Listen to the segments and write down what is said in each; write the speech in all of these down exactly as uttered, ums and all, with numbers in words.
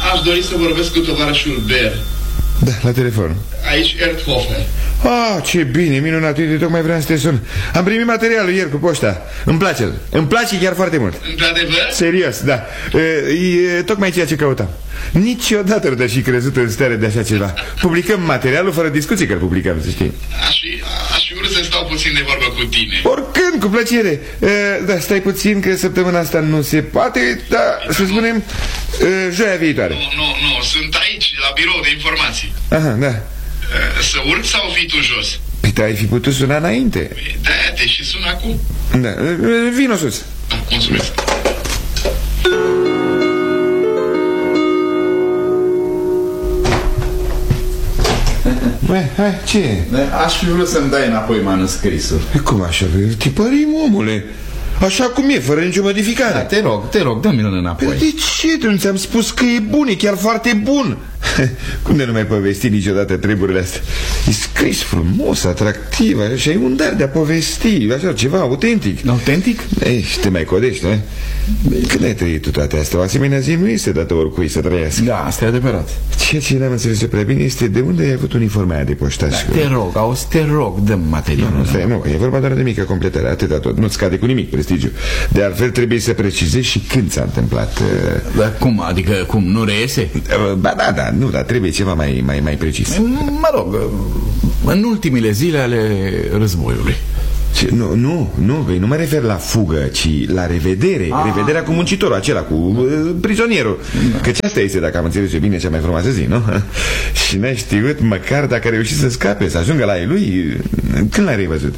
aș dori să vorbesc cu tovarășul Ber. Da, la telefon. Aici Erdhofer. Ah, ce bine, minunat, uite, tocmai vreau să te sun. Am primit materialul ieri cu poșta. Îmi place, îmi place chiar foarte mult. Într-adevăr? Serios, da. E, e tocmai ceea ce căutam. Niciodată nu te-aș fi crezut în stare de așa ceva. Publicăm materialul fără discuții că îl publicăm, să știi. Aș fi, aș fi vrut să stau puțin de vorbă cu tine. Oricând, cu plăcere. e, Da, stai puțin că săptămâna asta nu se poate. Da, să spunem e, joia viitoare. Nu, nu, nu, sunt aici, la birou de informații. Aha, da. Să urc sau fii tu jos? Păi ai fi putut suna înainte. Da, te și sun acum. Da, vino sus. Da, mulțumesc. Băi, hai, ce e? Aș fi vrut să-mi dai înapoi manuscrisul. Cum așa? Tipărim, omule. Așa cum e, fără nicio modificare. Da, te rog, te rog, dă-mi-l înapoi. De ce? Nu ți-am spus că e bun, e chiar foarte bun. Cum de nu mai povesti niciodată treburile astea? E scris frumos, atractiv, și ai un dar de a povesti, așa, ceva autentic. Autentic? Ei, te mai codești, nu? Când ai trăit tu toate astea? O asemenea zi nu este dată oricui să trăiască. Da, asta e adevărat. Ceea ce n-am înțeles prea bine este de unde ai avut uniforma aia de poștaș. Da, te rog, auzi, te rog, dă-mi materialul. Nu, stai, nu, e vorba doar de mică completare, atâta tot. Nu-ți scade cu nimic prestigiu. De altfel trebuie să precizezi și când s-a întâmplat. Dar cum? Adică cum? Nu reiese? Ba da, da, nu, dar trebuie ceva mai, mai, mai precis. Mă rog, în ultimile zile ale războiului. Ce? Nu, nu, nu, nu mă refer la fugă, ci la revedere. ah. Revederea cu muncitorul acela, cu uh, prizonierul. Căci asta este, dacă am înțeles eu bine, cea mai frumoasă zi, nu? Și n-ai știut măcar dacă a reușit să scape, să ajungă la ei lui. Când l-ai revăzut?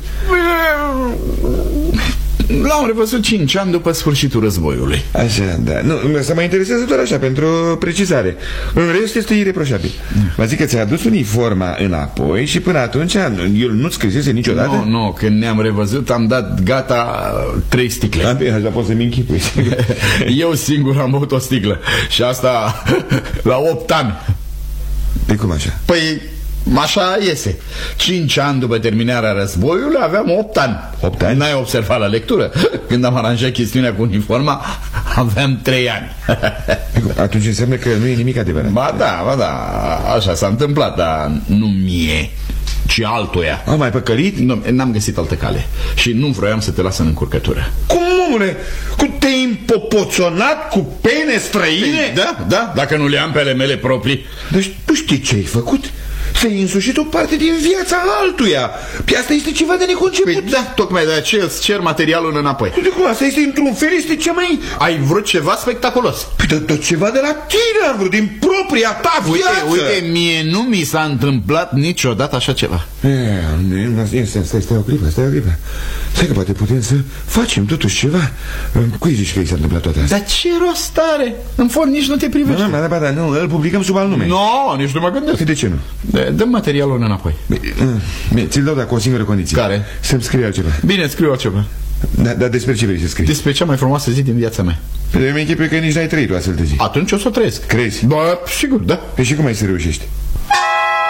L-am revăzut cinci ani după sfârșitul războiului. Așa, da. Nu, să mă interesează doar așa, pentru precizare. În rest este ireproșabil. Vă zic că ți-a adus uniforma înapoi și până atunci el nu-ți scrisese niciodată? Nu, nu, când ne-am revăzut am dat gata trei sticle. A, bine, așa pot să-mi închipui. Eu singur am băut o sticlă. Și asta la opt ani. Pe cum așa? Păi așa iese. Cinci ani după terminarea războiului aveam opt ani. Opt ani? N-ai observat la lectură? Când am aranjat chestiunea cu uniforma, aveam trei ani. Atunci înseamnă că nu e nimic adevărat. Ba da, ba da, așa s-a întâmplat, dar nu mie, ci altuia. Am mai păcălit? Nu, n-am găsit altă cale. Și nu vroiam să te las în încurcătură. Cum, omule? Cum te-ai împopoțonat cu pene străine? Da, da, dacă nu le am pe ale mele proprii. Deci tu știi ce ai făcut? Ți-ai însușit o parte din viața altuia. Pe asta este ceva de neconceput. Păi da, tocmai de aceea îți cer materialul înapoi. De cum? Asta este într-un fel, este cea mai... Ai vrut ceva spectaculos. Păi tot ceva de la tine am vrut, din propria ta viață. Uite, uite, mie nu mi s-a întâmplat niciodată așa ceva. E, stai, stai, stai o clipă, stai o clipă. Stai că poate putem să facem totuși ceva. Cui zici că i s-a întâmplat toate astea? Dar ce rost are? În fond nici nu te privește. Nu, da, da, da, nu, îl publicăm sub alt nume. Nu, no, nici nu mă gândesc. De ce nu? Dă materialul înapoi. Bine, ți-l dau, dar cu o singură condiție. Care? Să-mi scrie altceva. Bine, scriu altceva. Dar da, despre ce vrei să scrii? Despre cea mai frumoasă zi din viața mea. Pe de mi-închipui că nici n-ai trăit o astfel de zi. Atunci o să o trăiesc. Crezi? Ba, sigur, da. Păi și cum ai să reușești?